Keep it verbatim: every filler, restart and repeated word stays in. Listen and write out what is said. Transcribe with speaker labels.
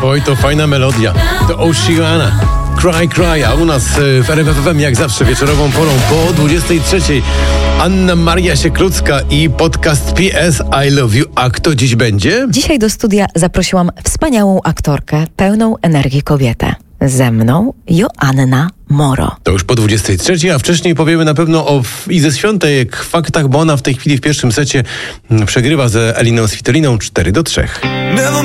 Speaker 1: Oj, to fajna melodia. To Oceana. Cry, cry, a u nas w R M F F M jak zawsze wieczorową porą po dwudziestej trzeciej Anna Maria Sieklucka i podcast P S I Love You. A kto dziś będzie?
Speaker 2: Dzisiaj do studia zaprosiłam wspaniałą aktorkę, pełną energii kobietę. Ze mną Joanna Moro.
Speaker 1: To już po dwudziestej trzeciej, a wcześniej powiemy na pewno o Idze Świątek faktach, bo ona w tej chwili w pierwszym secie przegrywa ze Eliną Svitoliną cztery do trzech.